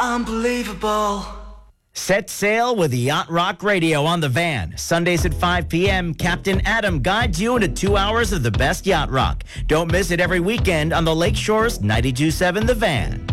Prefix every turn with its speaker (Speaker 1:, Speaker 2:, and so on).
Speaker 1: Unbelievable.
Speaker 2: Set sail with Yacht Rock Radio on the van. Sundays at 5 p.m., Captain Adam guides you into 2 hours of the best yacht rock. Don't miss it every weekend on the Lakeshore's 92.7 The Van.